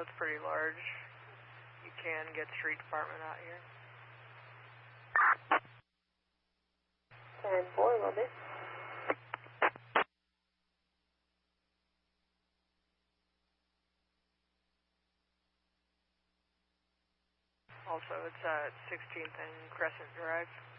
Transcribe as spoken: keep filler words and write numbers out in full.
it's pretty large. You can get street department out here. ten four, will do. Also, it's at sixteenth and Crescent Drive.